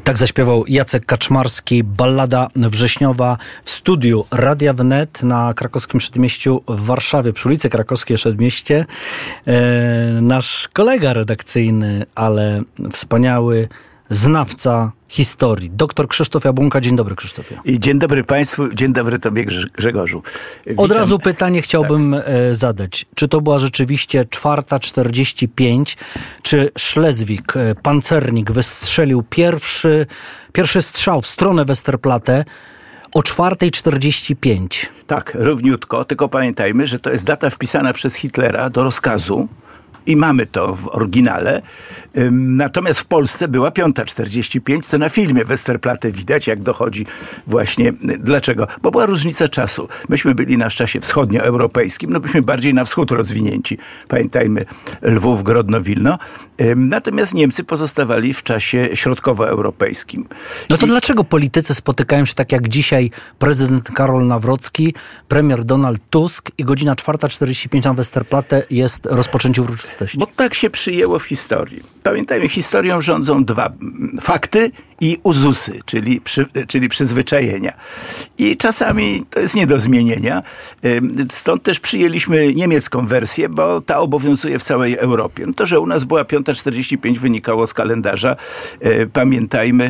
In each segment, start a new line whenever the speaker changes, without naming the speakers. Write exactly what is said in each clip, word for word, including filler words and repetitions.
Tak zaśpiewał Jacek Kaczmarski, ballada wrześniowa w studiu Radia Wnet na Krakowskim Przedmieściu w Warszawie, przy ulicy Krakowskiej Przedmieście. E, nasz kolega redakcyjny, ale wspaniały znawca historii. Doktor Krzysztof Jabłonka. Dzień dobry, Krzysztofie.
I dzień dobry Państwu, dzień dobry Tobie, Grzegorzu.
Witam. Od razu pytanie chciałbym tak. zadać. Czy to była rzeczywiście czwarta czterdzieści pięć? Czy Szlezwik, pancernik, wystrzelił pierwszy, pierwszy strzał w stronę Westerplatte o czwarta czterdzieści pięć?
Tak, równiutko. Tylko pamiętajmy, że to jest data wpisana przez Hitlera do rozkazu. I mamy to w oryginale. Natomiast w Polsce była piąta czterdzieści pięć, co na filmie Westerplatte widać, jak dochodzi właśnie. Dlaczego? Bo była różnica czasu. Myśmy byli na czasie wschodnioeuropejskim, no byliśmy bardziej na wschód rozwinięci. Pamiętajmy Lwów, Grodno, Wilno. Natomiast Niemcy pozostawali w czasie środkowoeuropejskim.
No to
I...
dlaczego politycy spotykają się tak jak dzisiaj prezydent Karol Nawrocki, premier Donald Tusk i godzina czwarta czterdzieści pięć na Westerplatte jest rozpoczęcie uroczystości?
Bo tak się przyjęło w historii. Pamiętajmy, historią rządzą dwa fakty i uzusy, czyli, przy, czyli przyzwyczajenia. I czasami to jest nie do zmienienia. Stąd też przyjęliśmy niemiecką wersję, bo ta obowiązuje w całej Europie. No to, że u nas była piąta czterdzieści pięć wynikało z kalendarza. Pamiętajmy,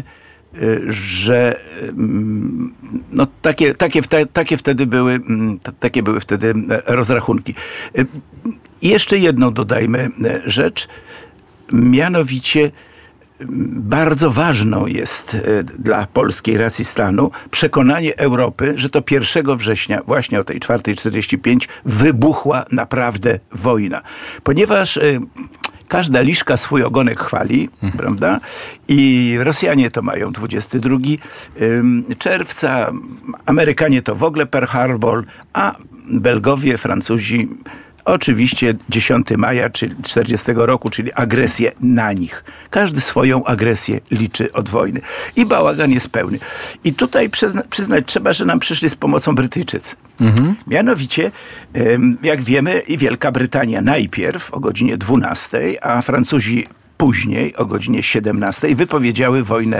że no takie, takie, takie wtedy były takie były wtedy rozrachunki. I jeszcze jedną dodajmy rzecz, mianowicie bardzo ważną jest dla polskiej racji stanu przekonanie Europy, że to pierwszego września, właśnie o tej czwarta czterdzieści pięć, wybuchła naprawdę wojna. Ponieważ każda liszka swój ogonek chwali, mhm. prawda? I Rosjanie to mają dwudziestego drugiego czerwca, Amerykanie to w ogóle Pearl Harbor, a Belgowie, Francuzi oczywiście dziesiątego maja czyli czterdziestego roku, czyli agresję na nich. Każdy swoją agresję liczy od wojny. I bałagan jest pełny. I tutaj przyzna, przyznać trzeba, że nam przyszli z pomocą Brytyjczycy. Mhm. Mianowicie, jak wiemy, i Wielka Brytania najpierw o godzinie dwunastej, a Francuzi później o godzinie siedemnastej wypowiedziały wojnę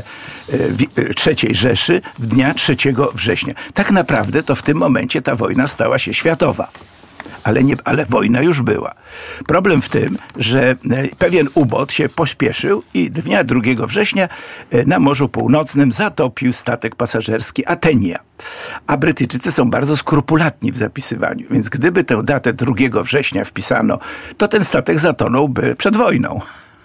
trzeciej Rzeszy w dnia trzeciego września. Tak naprawdę to w tym momencie ta wojna stała się światowa. Ale, nie, ale wojna już była. Problem w tym, że pewien ubot się pośpieszył i dnia drugiego września na Morzu Północnym zatopił statek pasażerski Atenia. A Brytyjczycy są bardzo skrupulatni w zapisywaniu, więc gdyby tę datę drugiego września wpisano, to ten statek zatonąłby przed wojną.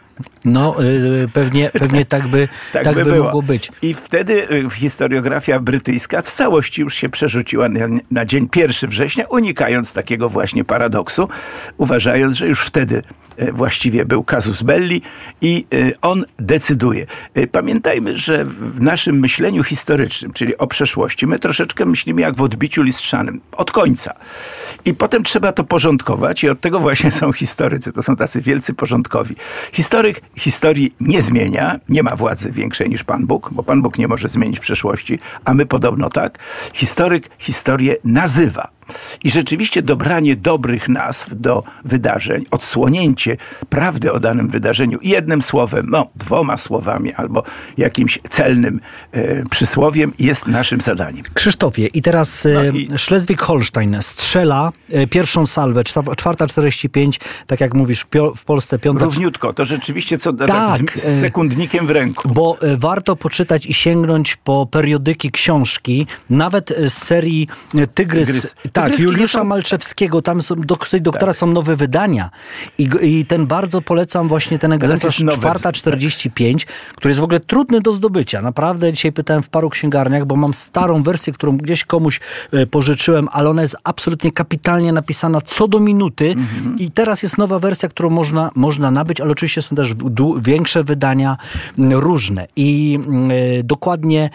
No, yy, pewnie, pewnie tak by, tak tak by, by mogło być.
I wtedy historiografia brytyjska w całości już się przerzuciła na, na dzień pierwszego września, unikając takiego właśnie paradoksu, uważając, że już wtedy właściwie był casus belli i on decyduje. Pamiętajmy, że w naszym myśleniu historycznym, czyli o przeszłości, my troszeczkę myślimy jak w odbiciu lustrzanym, od końca. I potem trzeba to porządkować i od tego właśnie są historycy. To są tacy wielcy porządkowi. Historyk historii nie zmienia, nie ma władzy większej niż Pan Bóg, bo Pan Bóg nie może zmienić przeszłości, a my podobno tak. Historyk historię nazywa. I rzeczywiście dobranie dobrych nazw do wydarzeń, odsłonięcie prawdy o danym wydarzeniu jednym słowem, no dwoma słowami albo jakimś celnym e, przysłowiem jest naszym zadaniem.
Krzysztofie, i teraz no i... Szlezwik-Holstein strzela e, pierwszą salwę, czwarta czterdzieści pięć, tak jak mówisz, pio, w Polsce piąta...
Równiutko, to rzeczywiście co
tak,
tak, z, z sekundnikiem w ręku.
Bo e, warto poczytać i sięgnąć po periodyki, książki, nawet z serii Tygrys... Tygrys. Tak, Juliusza są... Malczewskiego, tam są, do doktora tak. są nowe wydania I, i ten bardzo polecam właśnie ten egzemplarz czwarta czterdzieści pięć, tak. który jest w ogóle trudny do zdobycia. Naprawdę dzisiaj pytałem w paru księgarniach, bo mam starą wersję, którą gdzieś komuś e, pożyczyłem, ale ona jest absolutnie kapitalnie napisana co do minuty mm-hmm. i teraz jest nowa wersja, którą można, można nabyć, ale oczywiście są też w, większe wydania m, różne. I e, dokładnie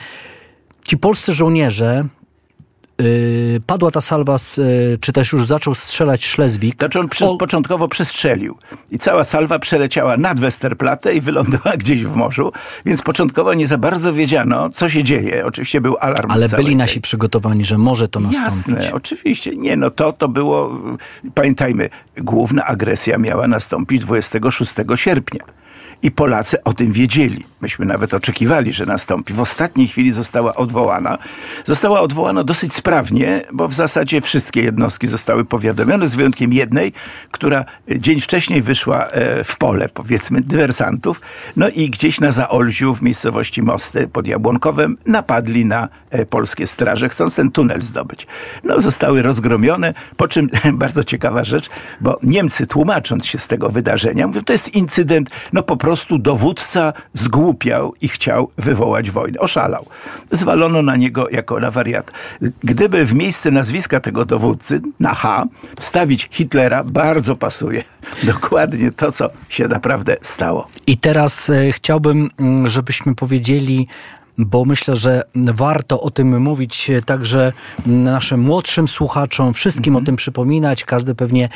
ci polscy żołnierze Yy, padła ta salwa, z, yy, czy też już zaczął strzelać Szlezwik.
Znaczy on przy, o... początkowo przestrzelił i cała salwa przeleciała nad Westerplatte i wylądowała gdzieś w morzu, więc początkowo nie za bardzo wiedziano, co się dzieje. Oczywiście był alarm.
Ale byli
tej.
nasi przygotowani, że może to nastąpić.
Jasne, oczywiście. Nie, no to, to było, pamiętajmy, główna agresja miała nastąpić dwudziestego szóstego sierpnia. I Polacy o tym wiedzieli. Myśmy nawet oczekiwali, że nastąpi. W ostatniej chwili została odwołana. Została odwołana dosyć sprawnie, bo w zasadzie wszystkie jednostki zostały powiadomione, z wyjątkiem jednej, która dzień wcześniej wyszła w pole, powiedzmy, dywersantów. No i gdzieś na Zaolziu, w miejscowości Mosty pod Jabłonkowem, napadli na polskie straże, chcąc ten tunel zdobyć. No, zostały rozgromione, po czym bardzo ciekawa rzecz, bo Niemcy, tłumacząc się z tego wydarzenia, mówią, to jest incydent, no po prostu dowódca zgłupiał i chciał wywołać wojnę. Oszalał. Zwalono na niego jako na wariata. Gdyby w miejsce nazwiska tego dowódcy, na H, wstawić Hitlera, bardzo pasuje. Dokładnie to, co się naprawdę stało.
I teraz e, chciałbym, żebyśmy powiedzieli, bo myślę, że warto o tym mówić także naszym młodszym słuchaczom, wszystkim mm-hmm. o tym przypominać. Każdy pewnie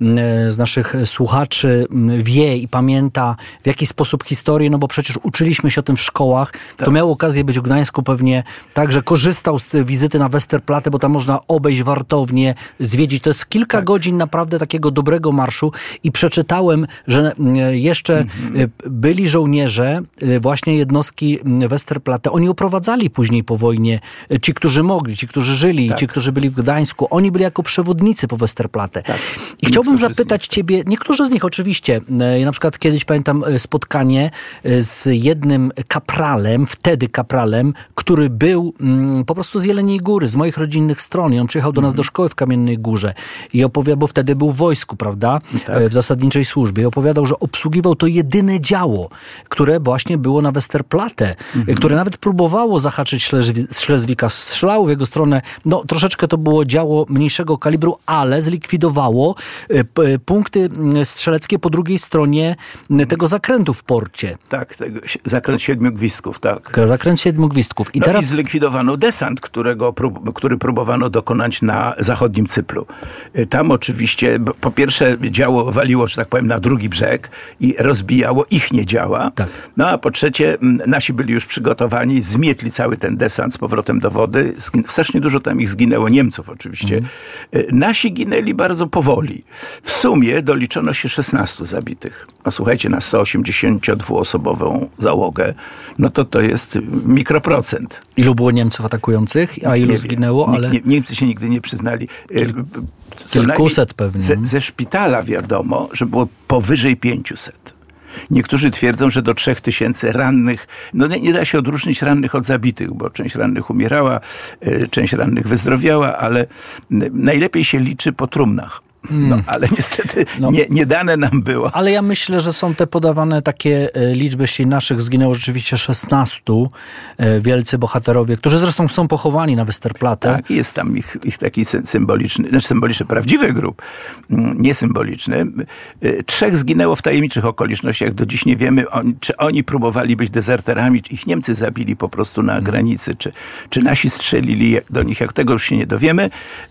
z naszych słuchaczy wie i pamięta w jaki sposób historię, no bo przecież uczyliśmy się o tym w szkołach. Tak. Kto miał okazję być w Gdańsku, pewnie także korzystał z wizyty na Westerplatte, bo tam można obejść wartownię, zwiedzić. To jest kilka tak. godzin naprawdę takiego dobrego marszu i przeczytałem, że jeszcze mm-hmm. byli żołnierze, właśnie jednostki Westerplatte. Oni oprowadzali później po wojnie, ci, którzy mogli, ci, którzy żyli, tak. ci, którzy byli w Gdańsku. Oni byli jako przewodnicy po Westerplatte. Tak. I chciałbym niektórzy zapytać ciebie, niektórzy z nich oczywiście, ja na przykład kiedyś pamiętam spotkanie z jednym kapralem, wtedy kapralem, który był mm, po prostu z Jeleniej Góry, z moich rodzinnych stron. I on przyjechał do nas mm. do szkoły w Kamiennej Górze i opowiadał, bo wtedy był w wojsku, prawda? Tak. W zasadniczej służbie. I opowiadał, że obsługiwał to jedyne działo, które właśnie było na Westerplatte, mm-hmm. które nawet próbowało zahaczyć Szlezwika, strzelało w jego stronę. No, troszeczkę to było działo mniejszego kalibru, ale zlikwidowało p- punkty strzeleckie po drugiej stronie tego zakrętu w porcie.
Tak, tego, zakręt Siedmiu Gwizdków, tak.
Zakręt Siedmiu Gwizdków. I
no
teraz
i zlikwidowano desant, którego, który próbowano dokonać na zachodnim Cypru. Tam oczywiście, po pierwsze działo waliło, że tak powiem, na drugi brzeg i rozbijało ich nie działa. Tak. No a po trzecie, nasi byli już przygotowani, zmietli cały ten desant z powrotem do wody. Strasznie dużo tam ich zginęło, Niemców oczywiście. Mm. Nasi ginęli bardzo powoli. W sumie doliczono się szesnastu zabitych. No słuchajcie, na sto osiemdziesięciodwuosobową załogę, no to to jest mikroprocent.
Ilu było Niemców atakujących, a ilu zginęło? Ale...
Nie, Niemcy się nigdy nie przyznali.
Kil... Kilkuset pewnie.
Ze, ze szpitala wiadomo, że było powyżej pięciuset. Niektórzy twierdzą, że do trzech tysięcy rannych, no nie, nie da się odróżnić rannych od zabitych, bo część rannych umierała, część rannych wyzdrowiała, ale najlepiej się liczy po trumnach. No, ale niestety no. nie, nie dane nam było.
Ale ja myślę, że są te podawane takie liczby, jeśli naszych zginęło rzeczywiście szesnastu wielcy bohaterowie, którzy zresztą są pochowani na Westerplatte.
Tak, jest tam ich, ich taki symboliczny, znaczy symboliczny, prawdziwy grób, nie symboliczny. Trzech zginęło w tajemniczych okolicznościach. Do dziś nie wiemy, on, czy oni próbowali być dezerterami, czy ich Niemcy zabili po prostu na granicy, czy, czy nasi strzelili do nich, jak tego już się nie dowiemy.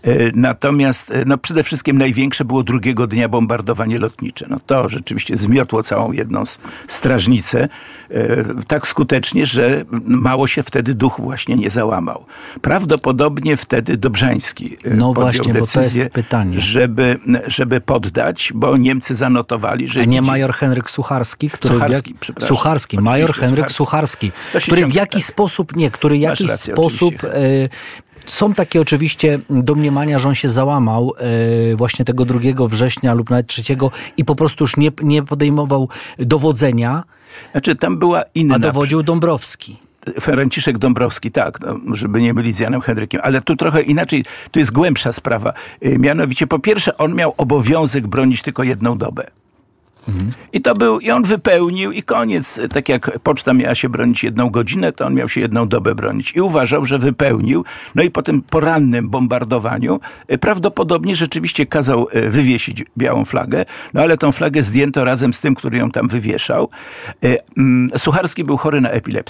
Natomiast no, przede wszystkim najwięcej Większe było drugiego dnia bombardowanie lotnicze. No to rzeczywiście zmiotło całą jedną strażnicę e, tak skutecznie, że mało się wtedy duch właśnie nie załamał. Prawdopodobnie wtedy Dobrzański e,
no
podjął
właśnie,
decyzję,
bo to jest pytanie.
Żeby, żeby poddać, bo Niemcy zanotowali, że...
A nie major Henryk Sucharski? Który
Sucharski,
jak...
przepraszam.
Major Henryk
Sucharski,
Sucharski który w jakiś tak. sposób, nie, który w jakiś
rację,
sposób... Są takie oczywiście domniemania, że on się załamał e, właśnie tego drugiego września lub nawet trzeciego i po prostu już nie, nie podejmował dowodzenia.
Znaczy tam była inna...
A dowodził Dąbrowski.
Franciszek Dąbrowski, tak, no, żeby nie mylić z Janem Henrykiem, ale tu trochę inaczej, tu jest głębsza sprawa. Mianowicie po pierwsze on miał obowiązek bronić tylko jedną dobę. Mhm. I to był, i on wypełnił i koniec. Tak jak poczta miała się bronić jedną godzinę, to on miał się jedną dobę bronić. I uważał, że wypełnił. No i po tym porannym bombardowaniu prawdopodobnie rzeczywiście kazał wywiesić białą flagę, no ale tą flagę zdjęto razem z tym, który ją tam wywieszał. Sucharski był chory na epilepsję.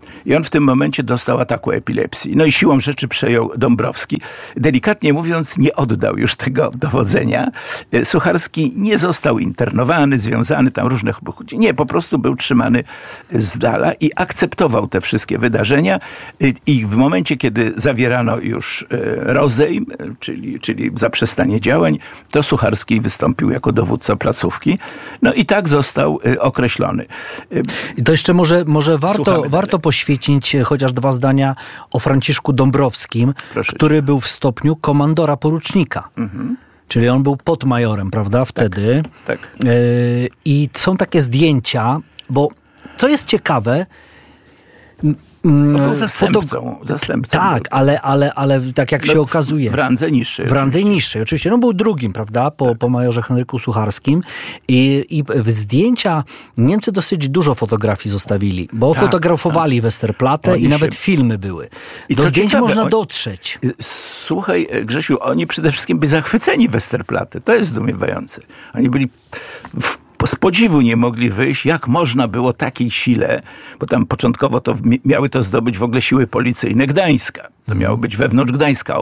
I on w tym momencie dostał ataku epilepsji. No i siłą rzeczy przejął Dąbrowski. Delikatnie mówiąc, nie oddał już tego dowodzenia. Sucharski nie został internowany, związany, tam różne... Nie, po prostu był trzymany z dala i akceptował te wszystkie wydarzenia. I w momencie, kiedy zawierano już rozejm, czyli, czyli zaprzestanie działań, to Sucharski wystąpił jako dowódca placówki. No i tak został określony.
I to jeszcze może, może warto, warto poświecić chociaż dwa zdania o Franciszku Dąbrowskim, Proszę który cię. był w stopniu komandora porucznika. Mhm. Czyli on był podmajorem, prawda, wtedy. Tak, tak. Yy, I są takie zdjęcia, bo co jest ciekawe...
No był zastępcą. zastępcą
tak,
był.
ale, ale, ale tak jak no, się okazuje...
W randze niższej.
W randze oczywiście. niższej, oczywiście. No był drugim, prawda, po, tak. po majorze Henryku Sucharskim. I, I w zdjęcia Niemcy dosyć dużo fotografii zostawili, bo tak, fotografowali tak. Westerplatte oni i nawet się... filmy były. I do zdjęć ciekawe, można on... dotrzeć.
Słuchaj, Grzesiu, oni przede wszystkim byli zachwyceni Westerplatte. To jest zdumiewające. Oni byli... W... z podziwu nie mogli wyjść, jak można było takiej sile, bo tam początkowo to miały to zdobyć w ogóle siły policyjne Gdańska. To miało być wewnątrz Gdańska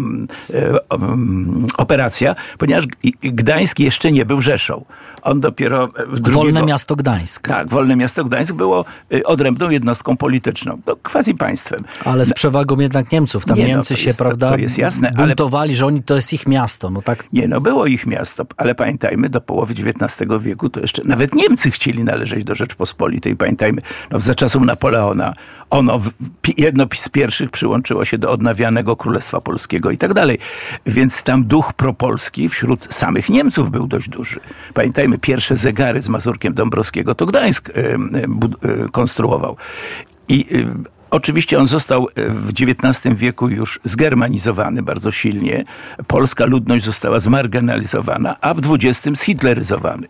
operacja, ponieważ Gdańsk jeszcze nie był Rzeszą. On dopiero... Drugiego,
Wolne Miasto Gdańsk.
Tak, Wolne Miasto Gdańsk było odrębną jednostką polityczną. No, quasi państwem.
Ale z przewagą jednak Niemców. Tam nie, Niemcy no, się,
jest,
prawda,
to, to jest jasne,
buntowali,
ale...
że oni, to jest ich miasto. No tak.
Nie, no było ich miasto, ale pamiętajmy, do połowy dziewiętnastego wieku to jeszcze nawet Niemcy chcieli należeć do Rzeczpospolitej. Pamiętajmy, no za czasów Napoleona ono jedno z pierwszych przyłączyło się do odnawianego Królestwa Polskiego i tak dalej. Więc tam duch propolski wśród samych Niemców był dość duży. Pamiętajmy, pierwsze zegary z Mazurkiem Dąbrowskiego to Gdańsk konstruował. I oczywiście on został w dziewiętnastym wieku już zgermanizowany bardzo silnie. Polska ludność została zmarginalizowana, a w dwudziestym zhitleryzowany.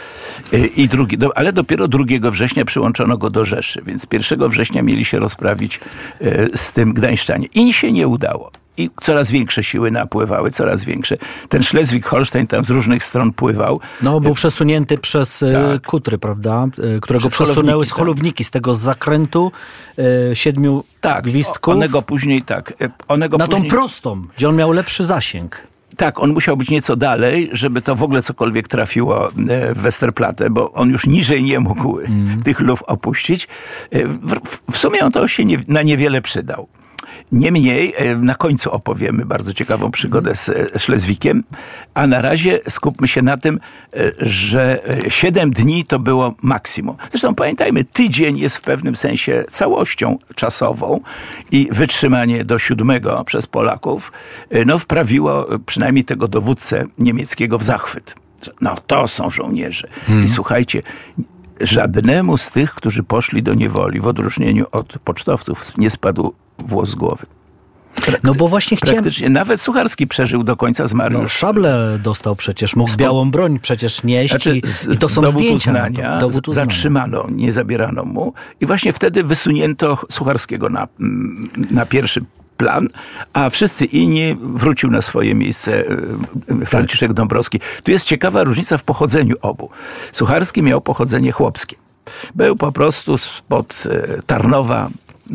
I drugi, ale dopiero drugiego września przyłączono go do Rzeszy, więc pierwszego września mieli się rozprawić z tym Gdańszczanie. I się nie udało. I coraz większe siły napływały, coraz większe. Ten Schleswig-Holstein tam z różnych stron pływał.
No, był przesunięty przez tak. Kutry, prawda? Którego przez przesunęły z Holowniki, z tego zakrętu e, siedmiu
tak,
gwizdków.
Onego później, tak. Onego
na
później...
tą prostą, gdzie on miał lepszy zasięg.
Tak, on musiał być nieco dalej, żeby to w ogóle cokolwiek trafiło w Westerplatte, bo on już niżej nie mógł mm. tych luf opuścić. W, w sumie on to się nie, na niewiele przydał. Niemniej na końcu opowiemy bardzo ciekawą przygodę z Szlezwikiem, a na razie skupmy się na tym, że siedem dni to było maksimum. Zresztą pamiętajmy, tydzień jest w pewnym sensie całością czasową i wytrzymanie do siódmego przez Polaków no, wprawiło przynajmniej tego dowódcę niemieckiego w zachwyt. No to są żołnierze. Hmm. I słuchajcie, żadnemu z tych, którzy poszli do niewoli, w odróżnieniu od pocztowców, nie spadł włos z głowy. Prakty-
no bo właśnie chciałem...
Praktycznie nawet Sucharski przeżył do końca, zmarł.
No, szable dostał przecież, mógł białą broń przecież nieść znaczy, i, i to są
dowód
zdjęcia.
Uznania,
dowód uznania.
Zatrzymano, nie zabierano mu i właśnie wtedy wysunięto Sucharskiego na, na pierwszy plan, a wszyscy inni wrócił na swoje miejsce Franciszek tak. Dąbrowski. Tu jest ciekawa różnica w pochodzeniu obu. Sucharski miał pochodzenie chłopskie. Był po prostu spod Tarnowa,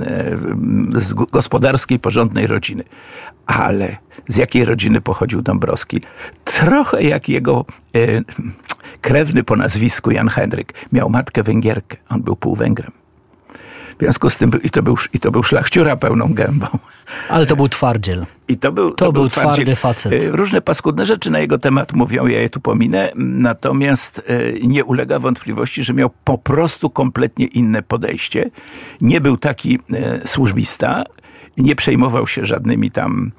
z gospodarskiej, porządnej rodziny. Ale z jakiej rodziny pochodził Dąbrowski? Trochę jak jego e, krewny po nazwisku Jan Henryk. Miał matkę Węgierkę. On był półwęgrem. W związku z tym i to był, i to był szlachciura pełną gębą.
Ale to był twardziel.
I to był,
to
to
był
był
twardy facet.
Różne paskudne rzeczy na jego temat mówią, ja je tu pominę, natomiast nie ulega wątpliwości, że miał po prostu kompletnie inne podejście. Nie był taki służbista, nie przejmował się żadnymi tam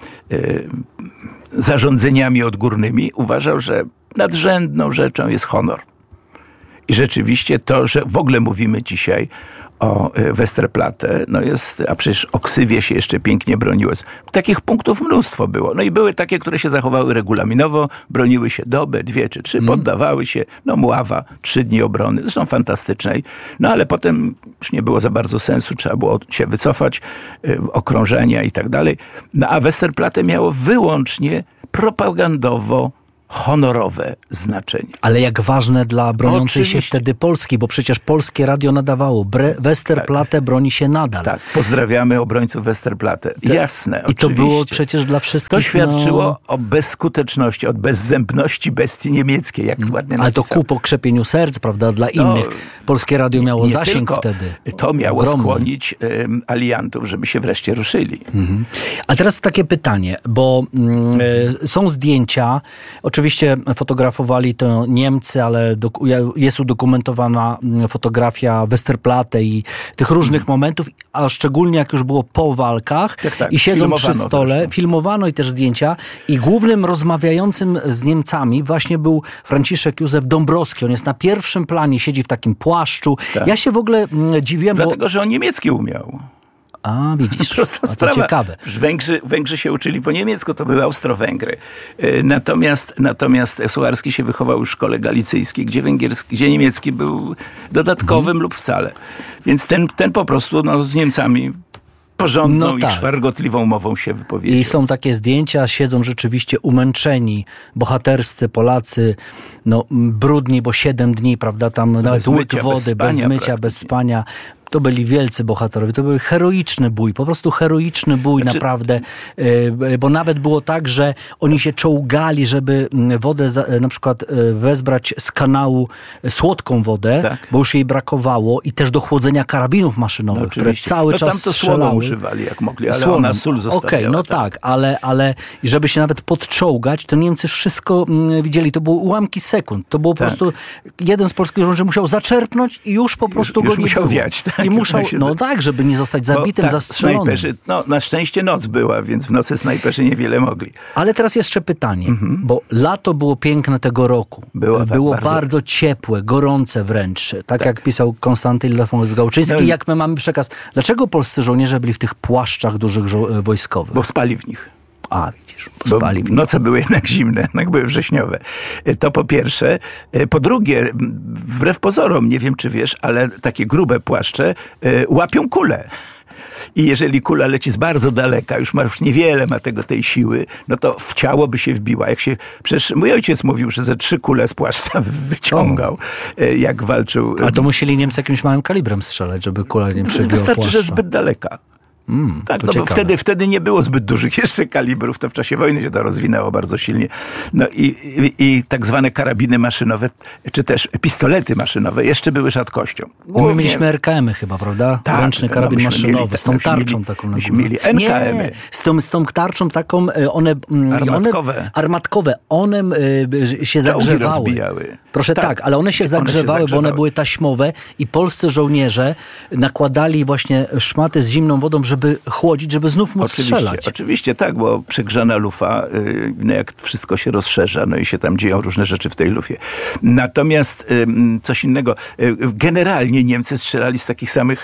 zarządzeniami odgórnymi. Uważał, że nadrzędną rzeczą jest honor. I rzeczywiście to, że w ogóle mówimy dzisiaj o Westerplatte, no jest, a przecież o ksywie się jeszcze pięknie broniło. Takich punktów mnóstwo było. No i były takie, które się zachowały regulaminowo, broniły się dobę, dwie czy trzy, mm. poddawały się, no Mława, trzy dni obrony, zresztą fantastycznej, no ale potem już nie było za bardzo sensu, trzeba było się wycofać, y, okrążenia i tak dalej. No a Westerplatte miało wyłącznie propagandowo honorowe znaczenie.
Ale jak ważne dla broniącej
Oczywiście.
się wtedy Polski, bo przecież polskie radio nadawało. Bre- Westerplatte tak. broni się nadal.
Tak, pozdrawiamy obrońców Westerplatte.
Te,
Jasne,
I
oczywiście.
to było przecież dla wszystkich...
To świadczyło
no...
o bezskuteczności, o bezzębności bestii niemieckiej, jak mm. ładnie napisał.
Ale to ku pokrzepieniu serc, prawda, dla innych. No, polskie radio miało nie zasięg
tylko.
wtedy.
To miało
ogromny.
skłonić um, aliantów, żeby się wreszcie ruszyli.
Mhm. A teraz takie pytanie, bo mm, y, są zdjęcia, oczywiście fotografowali to Niemcy, ale do, jest udokumentowana fotografia Westerplatte i tych różnych mhm. momentów, a szczególnie jak już było po walkach
tak, tak.
i siedzą przy stole,
zresztą.
filmowano i też zdjęcia i głównym rozmawiającym z Niemcami właśnie był Franciszek Józef Dąbrowski. On jest na pierwszym planie, siedzi w takim płaszczu.
Tak.
Ja się w ogóle mm, dziwiłem,
Dlatego,
bo...
że on niemiecki umiał.
A, widzisz,
Prosta
a to
sprawa.
ciekawe.
Węgrzy, Węgrzy się uczyli po niemiecku, to były Austro-Węgry. Natomiast, natomiast Suarski się wychował w szkole galicyjskiej, gdzie, węgierski, gdzie niemiecki był dodatkowym hmm. lub wcale. Więc ten, ten po prostu no, z Niemcami porządną no tak. i szwargotliwą mową się wypowiedział.
I są takie zdjęcia, siedzą rzeczywiście umęczeni, bohaterscy Polacy, no brudni, bo siedem dni, prawda, tam bez nawet łyk wody, bez, bez mycia, bez spania. To byli wielcy bohaterowie, to był heroiczny bój, po prostu heroiczny bój znaczy... naprawdę, bo nawet było tak, że oni się czołgali, żeby wodę na przykład wezbrać z kanału, słodką wodę, tak. bo już jej brakowało i też do chłodzenia karabinów maszynowych, no, które cały
no,
czas
tam to
strzelały.
Słoną używali jak mogli, ale
Słoną.
Ona sól zostawiała.
Okej, okay, no tak, tak ale, ale żeby się nawet podczołgać, to Niemcy wszystko widzieli, to były ułamki sekund, to było tak. po prostu, jeden z polskich żołnierzy musiał zaczerpnąć i już po prostu
już,
go
już
nie
musiał
było.
wiać, tak?
I muszał, no tak, żeby nie zostać zabitym,
tak,
zastrzelonym.
Snajperzy, no na szczęście noc była, więc w nocy snajperzy niewiele mogli.
Ale teraz jeszcze pytanie, mhm. bo lato było piękne tego roku. Było, było tak, bardzo... bardzo ciepłe, gorące wręcz. Tak, tak. jak pisał Konstantyn Lefon-Gałczyński. No i jak my mamy przekaz, dlaczego polscy żołnierze byli w tych płaszczach dużych żo- wojskowych?
Bo spali w nich.
A, widzisz,
bo noce były jednak zimne, jednak były wrześniowe. To po pierwsze. Po drugie, wbrew pozorom, nie wiem czy wiesz, ale takie grube płaszcze łapią kulę. I jeżeli kula leci z bardzo daleka, już ma już niewiele ma tego tej siły, no to w ciało by się wbiła. Jak się, przecież mój ojciec mówił, że ze trzy kule z płaszcza wyciągał, o. jak walczył.
A to musieli Niemcy jakimś małym kalibrem strzelać, żeby kula nie przebiła
Wystarczy,
płaszcza.
że zbyt daleka.
Mm,
tak, no bo wtedy, wtedy nie było zbyt dużych jeszcze kalibrów, to w czasie wojny się to rozwinęło bardzo silnie. No i, i, i tak zwane karabiny maszynowe, czy też pistolety maszynowe jeszcze były rzadkością.
Głównie... My mieliśmy er ka emy chyba, prawda?
Tak,
Ręczny karabin
no,
maszynowy,
mieli,
z tą tarczą
mieli,
taką.
Myśmy mieli en ka emy.
Nie, z tą, z tą tarczą taką, one...
Armatkowe.
One, armatkowe. One y, się zagrzewały.
rozbijały.
Proszę tak, tak ale one się, one zagrzewały, się zagrzewały, bo one były taśmowe i polscy żołnierze nakładali właśnie szmaty z zimną wodą, żeby chłodzić, żeby znów móc
oczywiście,
strzelać.
Oczywiście tak, bo przegrzana lufa, no jak wszystko się rozszerza, no i się tam dzieją różne rzeczy w tej lufie. Natomiast coś innego, generalnie Niemcy strzelali z takich samych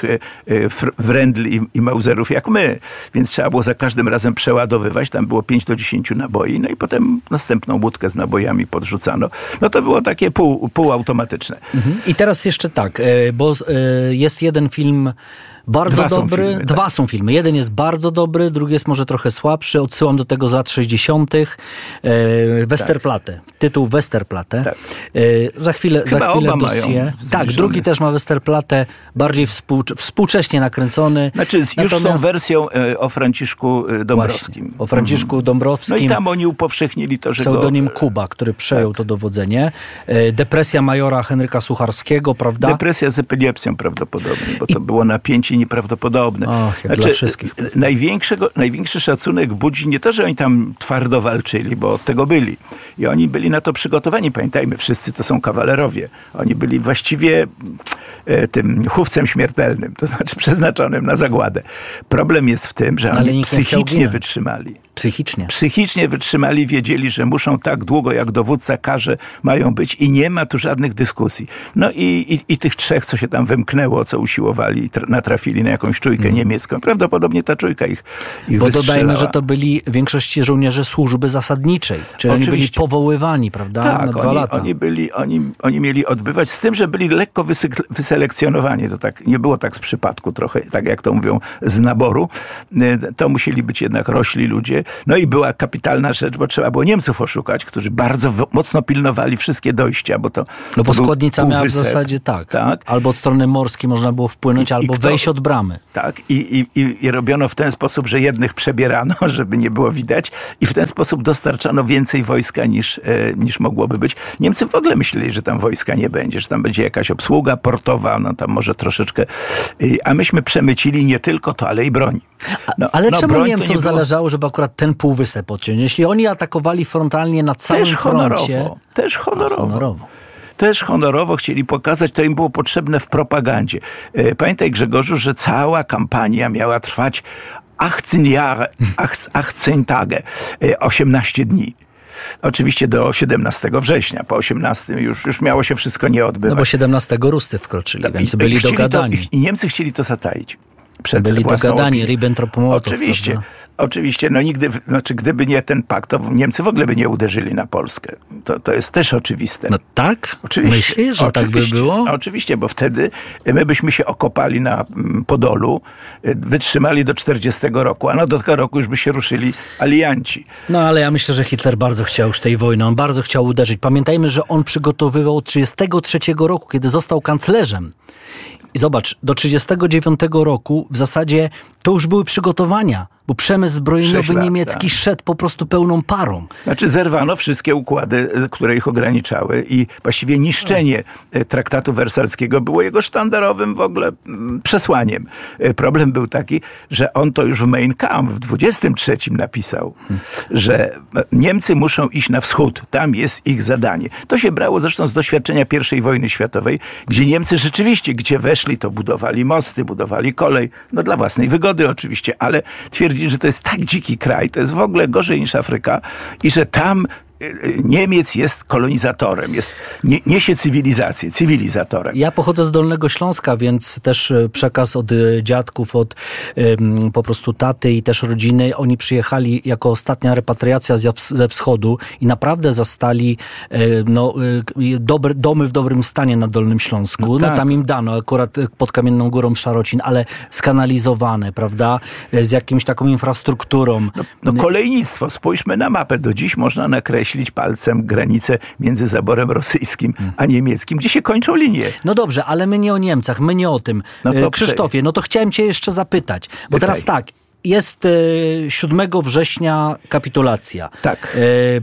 Wrendli i Mauserów jak my, więc trzeba było za każdym razem przeładowywać, tam było pięć do dziesięciu naboi, no i potem następną łódkę z nabojami podrzucano. No to było takie pół, półautomatyczne. Mhm.
I teraz jeszcze tak, bo jest jeden film bardzo Dwa dobry. Są filmy, Dwa tak. są filmy. Jeden jest bardzo dobry, drugi jest może trochę słabszy. Odsyłam do tego z lat sześćdziesiątych. E, Westerplatte. Tak. Tytuł Westerplatte. Tak. E, za chwilę, za chwilę dossier. Tak, drugi też ma Westerplatte, bardziej współcz- współcześnie nakręcony.
Znaczy już Natomiast... z tą wersją e, o Franciszku Dąbrowskim. Właśnie,
o Franciszku mhm. Dąbrowskim.
No i tam oni upowszechnili to, że
pseudonim
go...
Kuba, który przejął tak. to dowodzenie. E, depresja majora Henryka Sucharskiego, prawda?
Depresja z epilepsją prawdopodobnie, bo I... to było napięcie nieprawdopodobne.
Och, jak znaczy, dla wszystkich.
Największego, największy szacunek budzi nie to, że oni tam twardo walczyli, bo od tego byli. I oni byli na to przygotowani. Pamiętajmy, wszyscy to są kawalerowie. Oni byli właściwie e, tym chówcem śmiertelnym, to znaczy przeznaczonym na zagładę. Problem jest w tym, że oni psychicznie wytrzymali.
Psychicznie.
Psychicznie wytrzymali, wiedzieli, że muszą tak długo, jak dowódca każe, mają być i nie ma tu żadnych dyskusji. No i, i, i tych trzech, co się tam wymknęło, co usiłowali, natrafili trafili na jakąś czujkę hmm. niemiecką. Prawdopodobnie ta czujka ich, ich
Bo
wystrzelała.
dodajmy, że to byli w większości żołnierze służby zasadniczej, czyli Oczywiście. oni byli powoływani, prawda,
tak,
na dwa
oni,
lata.
Oni, byli, oni, oni mieli odbywać, z tym, że byli lekko wysy- wyselekcjonowani. To tak, nie było tak z przypadku trochę, tak jak to mówią, z naboru. To musieli być jednak rośli ludzie. No i była kapitalna rzecz, bo trzeba było Niemców oszukać, którzy bardzo w- mocno pilnowali wszystkie dojścia, bo to
No bo
to
składnica miała w zasadzie tak, tak. Albo od strony morskiej można było wpłynąć, I, albo i kto, wejść od bramy.
Tak. I, i, I robiono w ten sposób, że jednych przebierano, żeby nie było widać i w ten sposób dostarczano więcej wojska niż, niż mogłoby być. Niemcy w ogóle myśleli, że tam wojska nie będzie, że tam będzie jakaś obsługa portowa, no tam może troszeczkę. A myśmy przemycili nie tylko to, ale i broń.
No, ale no, czemu Niemcom było... zależało, żeby akurat ten półwysep odciąć? Jeśli oni atakowali frontalnie na całym
też honorowo,
froncie...
Też honorowo.
A, honorowo.
Też honorowo chcieli pokazać, to im było potrzebne w propagandzie. Pamiętaj, Grzegorzu, że cała kampania miała trwać achtzehn Jahre, achtzehn Tage, osiemnaście dni. Oczywiście do siedemnastego września. Po osiemnastym już, już miało się wszystko nie odbywać.
No bo siedemnastego Ruscy wkroczyli, tak, więc
i,
byli
i
dogadani.
To, I Niemcy chcieli to zataić. Przed
byli dogadani, Ribbentrop-Molotov.
Oczywiście,
prawda?
oczywiście. No nigdy, znaczy gdyby nie ten pakt, to Niemcy w ogóle by nie uderzyli na Polskę. To, to jest też oczywiste.
No tak?
Oczywiście.
Myślisz, że oczywiście, tak by było?
Oczywiście, bo wtedy my byśmy się okopali na Podolu, wytrzymali do czterdziestego roku, a no do tego roku już by się ruszyli alianci.
No ale ja myślę, że Hitler bardzo chciał już tej wojny. On bardzo chciał uderzyć. Pamiętajmy, że on przygotowywał od trzydziestego trzeciego roku, kiedy został kanclerzem. I zobacz, do trzydziestego dziewiątego roku w zasadzie to już były przygotowania, bo przemysł zbrojeniowy lat, niemiecki tak. szedł po prostu pełną parą.
Znaczy zerwano wszystkie układy, które ich ograniczały i właściwie niszczenie traktatu wersalskiego było jego sztandarowym w ogóle przesłaniem. Problem był taki, że on to już w Mein Kampf w dwudziestym trzecim napisał, hmm. że Niemcy muszą iść na wschód. Tam jest ich zadanie. To się brało zresztą z doświadczenia pierwszej wojny światowej, gdzie Niemcy rzeczywiście, gdzie weszli, to budowali mosty, budowali kolej, no dla własnej wygody oczywiście, ale twierdzili, że to jest tak dziki kraj, to jest w ogóle gorzej niż Afryka i że tam Niemiec jest kolonizatorem, jest, nie, niesie cywilizację, cywilizatorem.
Ja pochodzę z Dolnego Śląska, więc też przekaz od dziadków, od um, po prostu taty i też rodziny. Oni przyjechali jako ostatnia repatriacja ze wschodu i naprawdę zastali no, dobre, domy w dobrym stanie na Dolnym Śląsku. No, tak. no tam im dano, akurat pod Kamienną Górą Szarocin, ale skanalizowane, prawda, z jakimś taką infrastrukturą.
No, no kolejnictwo, spójrzmy na mapę. Do dziś można nakreślić palcem granicę między zaborem rosyjskim a niemieckim, gdzie się kończą linie.
No dobrze, ale my nie o Niemcach, my nie o tym. No to Krzysztofie, no to chciałem cię jeszcze zapytać, bo Pytaj. teraz tak, jest siódmego września kapitulacja.
Tak.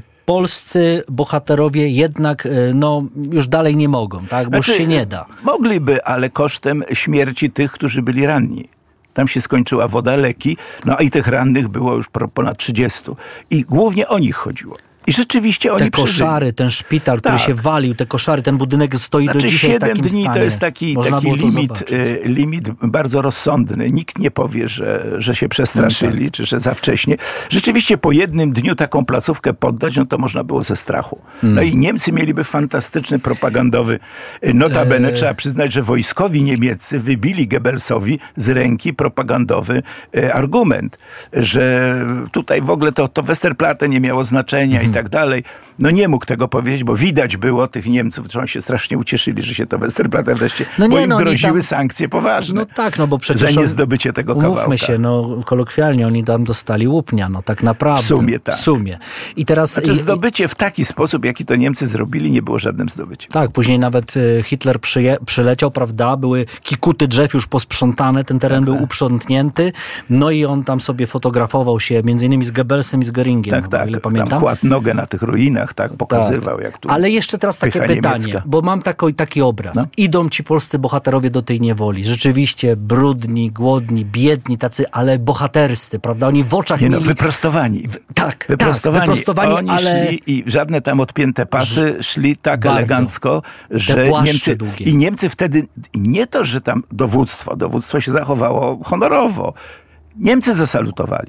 Polscy bohaterowie jednak no, już dalej nie mogą, tak? Bo znaczy, już się nie da.
Mogliby, ale kosztem śmierci tych, którzy byli ranni. Tam się skończyła woda, leki, no i tych rannych było już ponad trzydziestu. I głównie o nich chodziło. I rzeczywiście oni
Te koszary,
przeżyli.
ten szpital,
tak.
który się walił, te koszary, ten budynek stoi
znaczy,
do dzisiaj w takim
dni
stanie.
To jest taki, taki limit, limit bardzo rozsądny. Nikt nie powie, że, że się przestraszyli, no tak. czy że za wcześnie. Rzeczywiście po jednym dniu taką placówkę poddać, no to można było ze strachu. Hmm. No i Niemcy mieliby fantastyczny propagandowy, notabene e... trzeba przyznać, że wojskowi niemieccy wybili Goebbelsowi z ręki propagandowy argument, że tutaj w ogóle to, to Westerplatte nie miało znaczenia hmm. i tak dalej. No nie mógł tego powiedzieć, bo widać było tych Niemców, że oni się strasznie ucieszyli, że się to Westerplatte wreszcie, no nie, bo im no, groziły tam... sankcje poważne.
No tak, no bo przecież...
Za niezdobycie tego kawałka.
Umówmy się, no kolokwialnie, oni tam dostali łupnia, no tak naprawdę.
W sumie tak.
W sumie. I teraz...
Znaczy zdobycie w taki sposób, jaki to Niemcy zrobili, nie było żadnym zdobyciem.
Tak, później nawet Hitler przyje... przyleciał, prawda, były kikuty drzew już posprzątane, ten teren tak, był tak. uprzątnięty, no i on tam sobie fotografował się między innymi z Goebbelsem i z Göringiem,
tak, tak.
o ile pamiętam.
Tam kładł nogę na tych ruinach, tak, pokazywał tak. jak tu.
Ale jeszcze teraz takie pytanie, niemiecka. Bo mam taki, taki obraz. No. Idą ci polscy bohaterowie do tej niewoli. Rzeczywiście brudni, głodni, biedni, tacy, ale bohaterscy, prawda? Oni w oczach
Nie
mieli...
no, wyprostowani.
Tak,
wyprostowani.
tak, wyprostowani,
Oni
ale...
szli i żadne tam odpięte pasy szli tak
Bardzo.
elegancko, że Niemcy...
Długie.
I Niemcy wtedy, nie to, że tam dowództwo, dowództwo się zachowało honorowo. Niemcy zasalutowali.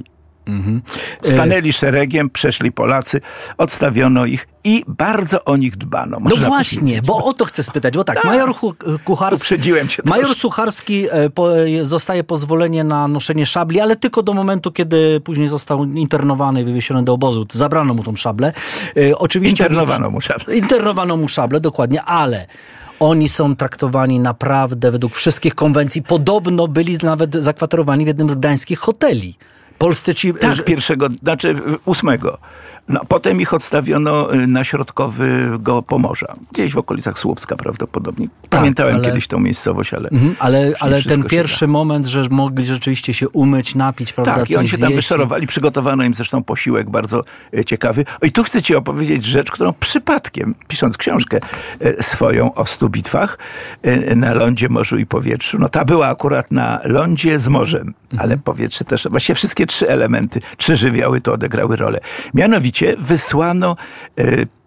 Mhm. Stanęli szeregiem, przeszli Polacy, odstawiono ich i bardzo o nich dbano.
No właśnie, powiedzieć. Bo o to chcę spytać. Bo tak, tak. Major Kucharski,
Uprzedziłem cię
Major troszkę. Sucharski po, zostaje pozwolenie na noszenie szabli, ale tylko do momentu, kiedy później został internowany i wywiesiony do obozu. Zabrano mu tą szablę. E, oczywiście
internowano mu szablę.
Internowano mu szablę, dokładnie, ale oni są traktowani naprawdę według wszystkich konwencji. Podobno byli nawet zakwaterowani w jednym z gdańskich hoteli. Polscy ci...
Tak, pierwszego, znaczy ósmego. No, potem ich odstawiono na środkowego Pomorza. Gdzieś w okolicach Słupska prawdopodobnie. Pamiętałem tak, ale... kiedyś tą miejscowość, ale...
Mhm, ale ale ten pierwszy moment, że mogli rzeczywiście się umyć, napić, prawda,
tak, i oni się tam wyszorowali. Przygotowano im zresztą posiłek bardzo ciekawy. I tu chcę ci opowiedzieć rzecz, którą przypadkiem, pisząc książkę swoją o stu bitwach na lądzie, morzu i powietrzu, no ta była akurat na lądzie z morzem, mhm. ale powietrze też, właściwie wszystkie trzy elementy, trzy żywioły to odegrały rolę. Mianowicie wysłano y,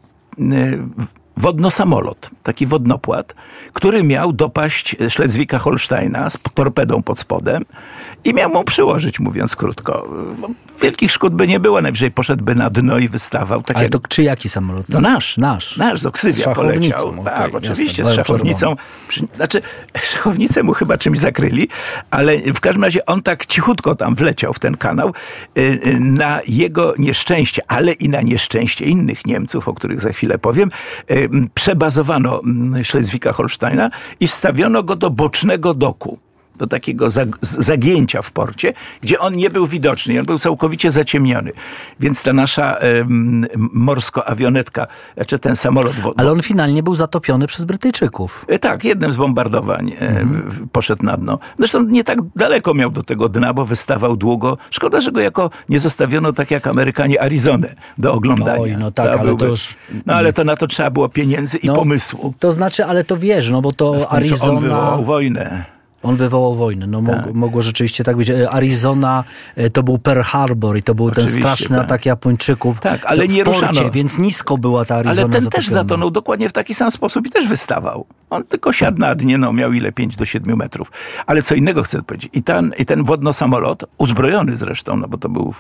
y, wodno-samolot, taki wodnopłat, który miał dopaść Schleswika-Holsteina z torpedą pod spodem i miał mu przyłożyć, mówiąc krótko. Wielkich szkód by nie było, najwyżej poszedłby na dno i wystawał. Tak
ale
jak...
to czy jaki samolot?
No nasz.
Nasz.
Nasz, z Oksywia poleciał. Okay, tak, oczywiście, jasne, z szachownicą. Przy... Znaczy, szachownicę mu chyba czymś zakryli, ale w każdym razie on tak cichutko tam wleciał w ten kanał. Na jego nieszczęście, ale i na nieszczęście innych Niemców, o których za chwilę powiem, przebazowano Schleswika-Holsteina i wstawiono go do bocznego doku. Do takiego zagięcia w porcie, gdzie on nie był widoczny. On był całkowicie zaciemniony. Więc ta nasza um, morsko-awionetka, czy ten samolot...
Ale on finalnie był zatopiony przez Brytyjczyków.
Tak, jednym z bombardowań mhm. poszedł na dno. Zresztą nie tak daleko miał do tego dna, bo wystawał długo. Szkoda, że go jako nie zostawiono tak jak Amerykanie Arizonę do oglądania.
Oj, no tak, to ale byłby... to już...
No ale to na to trzeba było pieniędzy i no, pomysłu.
To znaczy, ale to wiesz, no bo to Arizona...
On wywołał wojnę.
On wywołał wojnę. No tak. Mogło rzeczywiście tak być. Arizona to był Pearl Harbor i to był Oczywiście, ten straszny tak. atak Japończyków.
Tak, ale nie
porcie,
ruszano.
Więc nisko była ta Arizona
Ale ten
zatopiona.
też zatonął dokładnie w taki sam sposób i też wystawał. On tylko siadł na dnie, no miał ile? pięć do siedmiu metrów. Ale co innego chcę powiedzieć. I ten, i ten wodno-samolot, uzbrojony zresztą, no bo to był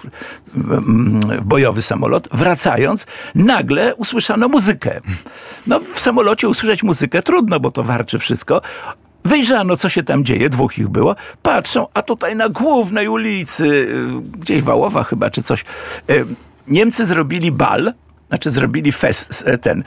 bojowy samolot, wracając, nagle usłyszano muzykę. No w samolocie usłyszeć muzykę trudno, bo to warczy wszystko. Wyjrzano, co się tam dzieje, dwóch ich było, patrzą, a tutaj na głównej ulicy, gdzieś Wałowa chyba, czy coś, Niemcy zrobili bal, znaczy zrobili fest, ten,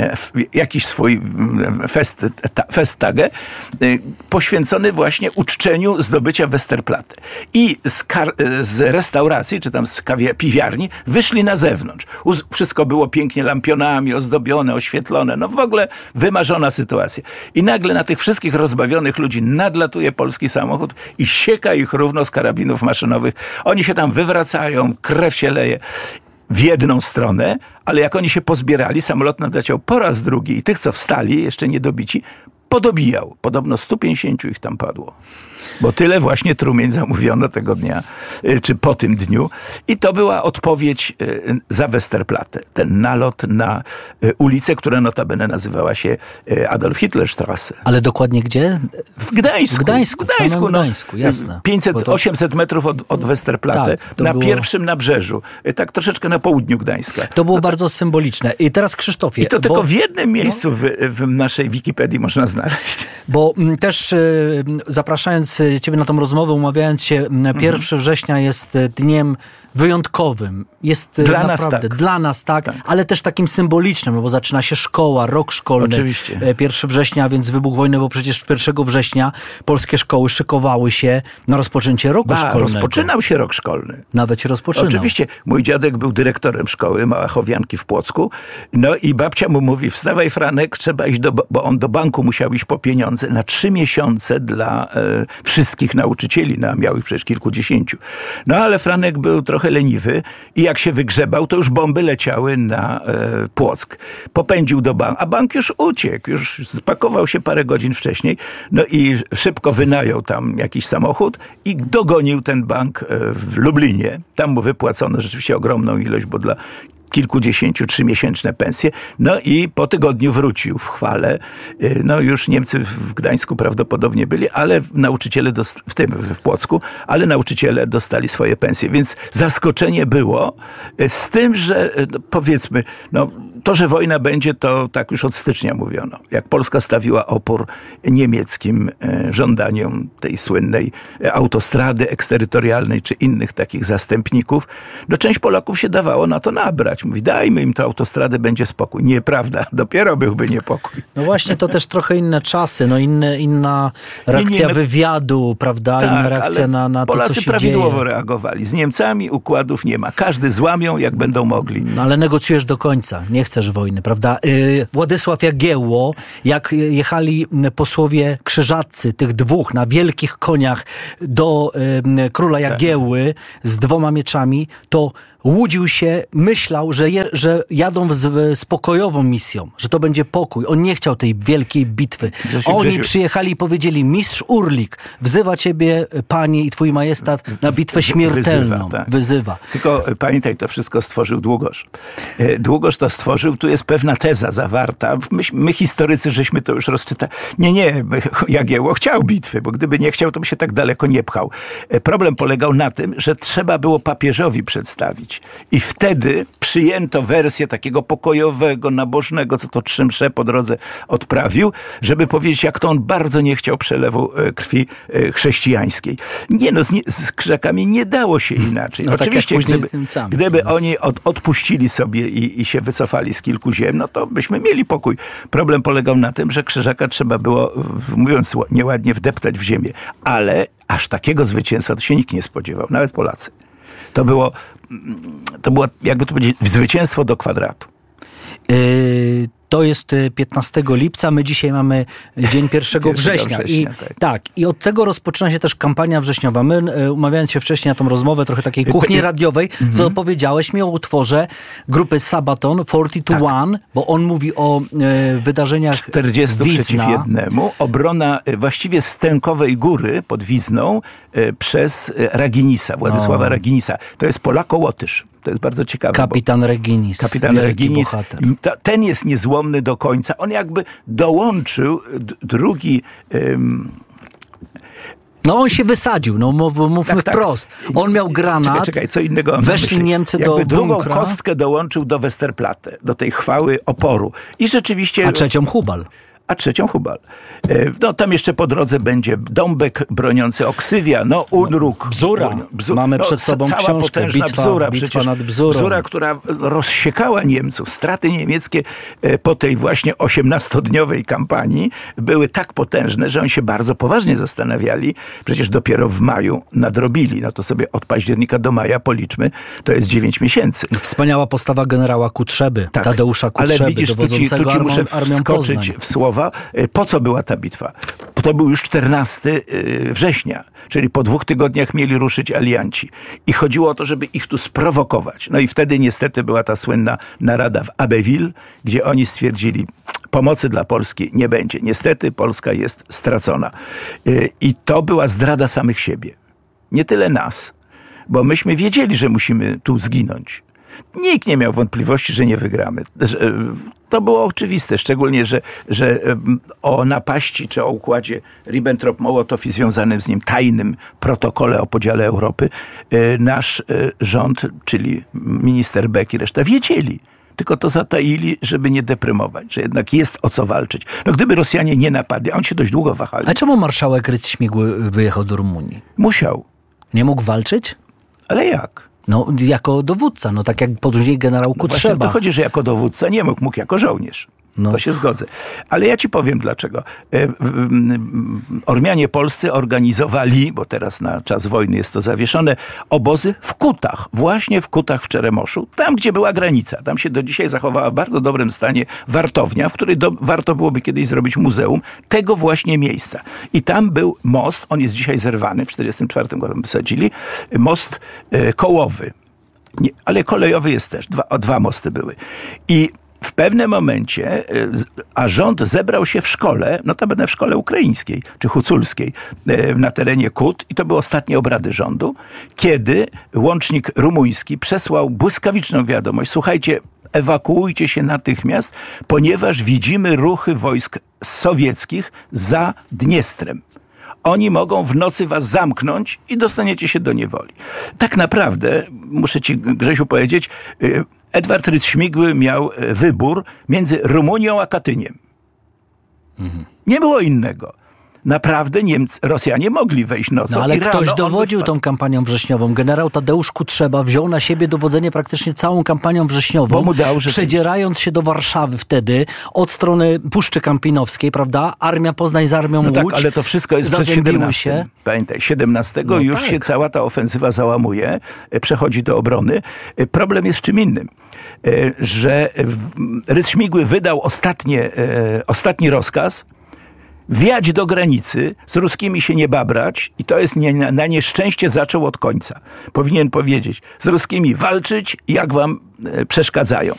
jakiś swój fest, festtagę poświęcony właśnie uczczeniu zdobycia Westerplatte. I z, kar- z restauracji, czy tam z kawie- piwiarni wyszli na zewnątrz. Wszystko było pięknie lampionami ozdobione, oświetlone. No w ogóle wymarzona sytuacja. I nagle na tych wszystkich rozbawionych ludzi nadlatuje polski samochód i sieka ich równo z karabinów maszynowych. Oni się tam wywracają, krew się leje w jedną stronę, ale jak oni się pozbierali, samolot nadleciał po raz drugi i tych, co wstali, jeszcze niedobici, podobijał. Podobno stu pięćdziesięciu ich tam padło. Bo tyle właśnie trumień zamówiono tego dnia, czy po tym dniu. I to była odpowiedź za Westerplatte. Ten nalot na ulicę, która notabene nazywała się Adolf Hitlerstrasse.
Ale dokładnie gdzie?
W Gdańsku.
W Gdańsku, w Gdańsku, no, Gdańsku jasne.
pięćset do osiemset metrów od, od Westerplatte. Tak, na było... pierwszym nabrzeżu. Tak troszeczkę na południu Gdańska.
To było
no,
bardzo symboliczne. I teraz Krzysztofie...
I to
bo...
tylko w jednym miejscu no. w, w naszej Wikipedii można znaleźć.
Bo też y, zapraszając ciebie na tą rozmowę, umawiając się, pierwszego września jest dniem wyjątkowym. Jest
dla
naprawdę
nas tak.
dla nas tak,
tak,
ale też takim symbolicznym, bo zaczyna się szkoła, rok szkolny.
Oczywiście.
pierwszego września, więc wybuch wojny, bo przecież pierwszego września polskie szkoły szykowały się na rozpoczęcie roku ba, szkolnego.
Rozpoczynał się rok szkolny.
Nawet się rozpoczynał.
Oczywiście. Mój dziadek był dyrektorem szkoły Małachowianki w Płocku. No i babcia mu mówi, wstawaj Franek, trzeba iść do, bo on do banku musiał iść po pieniądze na trzy miesiące dla e, wszystkich nauczycieli. No, miał ich przecież kilkudziesięciu. No ale Franek był trochę leniwy i jak się wygrzebał, to już bomby leciały na e, Płock. Popędził do banku, a bank już uciekł, już spakował się parę godzin wcześniej, no i szybko wynajął tam jakiś samochód i dogonił ten bank e, w Lublinie. Tam mu wypłacono rzeczywiście ogromną ilość, bo dla kilkudziesięciu, trzymiesięczne pensje. No i po tygodniu wrócił w chwale. No już Niemcy w Gdańsku prawdopodobnie byli, ale nauczyciele, dost- w tym w Płocku, ale nauczyciele dostali swoje pensje. Więc zaskoczenie było z tym, że no powiedzmy, no to, że wojna będzie, to tak już od stycznia mówiono. Jak Polska stawiła opór niemieckim żądaniom tej słynnej autostrady eksterytorialnej czy innych takich zastępników, no część Polaków się dawało na to nabrać. Mówi, dajmy im tę autostradę, będzie spokój. Nieprawda, dopiero byłby niepokój.
No właśnie, to też trochę inne czasy, no inne, inna reakcja
nie, nie, no,
wywiadu, prawda?
tak,
inna reakcja na, na to, co się
Polacy prawidłowo
dzieje.
reagowali. Z Niemcami układów nie ma. Każdy złamią, jak będą mogli.
No ale negocjujesz do końca. Nie chcesz wojny, prawda? Yy, Władysław Jagiełło, jak jechali posłowie krzyżaccy, tych dwóch na wielkich koniach do yy, króla Jagiełły z dwoma mieczami, to łudził się, myślał, że, je, że jadą z, z pokojową misją, że to będzie pokój. On nie chciał tej wielkiej bitwy.
Grzesiu,
Oni
Grzesiu.
przyjechali i powiedzieli, mistrz Urlik wzywa ciebie, panie i twój majestat, na bitwę śmiertelną.
Wyzywa, tak.
Wyzywa.
Tylko pamiętaj, to wszystko stworzył Długosz. Długosz to stworzył, tu jest pewna teza zawarta. My, my historycy, żeśmy to już rozczytali. Nie, nie, Jagiełło chciał bitwy, bo gdyby nie chciał, to by się tak daleko nie pchał. Problem polegał na tym, że trzeba było papieżowi przedstawić. I wtedy przyjęto wersję takiego pokojowego, nabożnego, co to trzy msze po drodze odprawił, żeby powiedzieć, jak to on bardzo nie chciał przelewu krwi chrześcijańskiej. Nie no, z, nie, z Krzyżakami nie dało się inaczej.
No
Oczywiście,
tak
gdyby,
Niemcami,
gdyby
teraz...
oni od, odpuścili sobie i, i się wycofali z kilku ziem, no to byśmy mieli pokój. Problem polegał na tym, że Krzyżaka trzeba było, mówiąc nieładnie, wdeptać w ziemię. Ale aż takiego zwycięstwa to się nikt nie spodziewał, nawet Polacy. To było, to było, jakby to powiedzieć, zwycięstwo do kwadratu.
Yy, to jest piętnastego lipca, my dzisiaj mamy dzień pierwszego września.
września
I,
tak.
tak, i od tego rozpoczyna się też kampania wrześniowa. My, umawiając się wcześniej na tą rozmowę, trochę takiej kuchni radiowej, mm-hmm. co powiedziałeś mi o utworze grupy Sabaton, czterdzieści to jeden, tak. bo on mówi o e, wydarzeniach
czterdziestu
Wizna.
przeciw jednemu. Obrona e, właściwie Stękowej Góry pod Wizną e, przez Raginisa, Władysława no. Raginisa. To jest Polako-Łotysz. To jest bardzo ciekawe.
Kapitan
bo...
Reginis.
Kapitan Reginis. Ta, ten jest niezłomny do końca. On jakby dołączył d- drugi... Ym...
No on się wysadził, no mówmy tak, wprost. Tak. On miał granat,
czekaj, czekaj, co innego
weszli Niemcy
jakby
do bunkra.
Drugą kostkę dołączył do Westerplatte, do tej chwały oporu. I rzeczywiście...
A trzecią Hubal.
A trzecią Hubal. No tam jeszcze po drodze będzie Dąbek broniący Oksywia, no Unruk.
Bzura.
Bzur,
Mamy
no,
przed sobą
cała
książkę,
potężna
bitwa,
Bzura.
bitwa
Przecież
nad Bzurą.
Bzura, która rozsiekała Niemców. Straty niemieckie po tej właśnie osiemnastodniowej kampanii były tak potężne, że oni się bardzo poważnie zastanawiali. Przecież dopiero w maju nadrobili. No to sobie od października do maja policzmy, to jest dziewięć miesięcy.
Wspaniała postawa generała Kutrzeby, tak, Tadeusza Kutrzeby,
ale widzisz, tu ci, tu ci muszę
armią
wskoczyć
Poznań.
w słowa. Po co była ta bitwa? To był już czternastego września, czyli po dwóch tygodniach mieli ruszyć alianci. I chodziło o to, żeby ich tu sprowokować. No i wtedy niestety była ta słynna narada w Abbeville, gdzie oni stwierdzili, pomocy dla Polski nie będzie. Niestety Polska jest stracona. I to była zdrada samych siebie. Nie tyle nas, bo myśmy wiedzieli, że musimy tu zginąć. Nikt nie miał wątpliwości, że nie wygramy. To było oczywiste, szczególnie, że, że o napaści czy o układzie Ribbentrop-Mołotow i związanym z nim tajnym protokole o podziale Europy nasz rząd, czyli minister Beck i reszta wiedzieli. Tylko to zataili, żeby nie deprymować, że jednak jest o co walczyć. No gdyby Rosjanie nie napadli, a oni się dość długo wahali.
A czemu marszałek Rydz-Śmigły wyjechał do Rumunii?
Musiał.
Nie mógł walczyć?
Ale jak?
No, jako dowódca, no tak jak później generał Kutrzeba.
No właśnie, to chodzi, że jako dowódca nie mógł, mógł jako żołnierz. No. To się zgodzę. Ale ja ci powiem dlaczego. Ormianie polscy organizowali, bo teraz na czas wojny jest to zawieszone, obozy w Kutach. Właśnie w Kutach w Czeremoszu. Tam, gdzie była granica. Tam się do dzisiaj zachowała w bardzo dobrym stanie wartownia, w której do, warto byłoby kiedyś zrobić muzeum tego właśnie miejsca. I tam był most, on jest dzisiaj zerwany, w czterdziestym czwartym go wysadzili, most e, kołowy. Nie, ale kolejowy jest też. Dwa, o, dwa mosty były. I w pewnym momencie, a rząd zebrał się w szkole, notabene w szkole ukraińskiej, czy huculskiej, na terenie Kut, i to były ostatnie obrady rządu, kiedy łącznik rumuński przesłał błyskawiczną wiadomość: słuchajcie, ewakuujcie się natychmiast, ponieważ widzimy ruchy wojsk sowieckich za Dniestrem. Oni mogą w nocy was zamknąć i dostaniecie się do niewoli. Tak naprawdę, muszę ci, Grzesiu, powiedzieć, Edward Rydz-Śmigły miał wybór między Rumunią a Katyniem. Mhm. Nie było innego. Naprawdę Niemcy, Rosjanie mogli wejść nocą.
No, ale
i
ktoś
rano
dowodził tą kampanią wrześniową. Generał Tadeusz Kutrzeba wziął na siebie dowodzenie praktycznie całą kampanią wrześniową,
Bo mu dał,
przedzierając się do Warszawy wtedy od strony Puszczy Kampinowskiej, prawda? Armia Poznań z Armią
no
Łódź.
Tak, ale to wszystko jest przed siedemnastym. Się. Pamiętaj, siedemnastego no już tak. się cała ta ofensywa załamuje, przechodzi do obrony. Problem jest w czym innym. Że Rydz-Śmigły wydał ostatnie, ostatni rozkaz: wjać do granicy, z ruskimi się nie babrać, i to jest nie, na nieszczęście zaczął od końca. Powinien powiedzieć: z ruskimi walczyć, jak wam e, przeszkadzają.